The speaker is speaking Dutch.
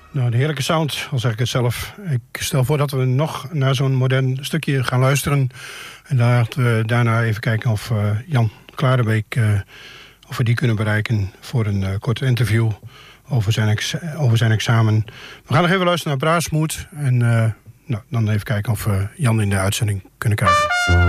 Nou, de heerlijke sound, al zeg ik het zelf. Ik stel voor dat we nog naar zo'n modern stukje gaan luisteren. En daarna even kijken of Jan Klarenbeek, of we die kunnen bereiken voor een kort interview over zijn examen. We gaan nog even luisteren naar Braasmoed. En dan even kijken of we Jan in de uitzending kunnen krijgen.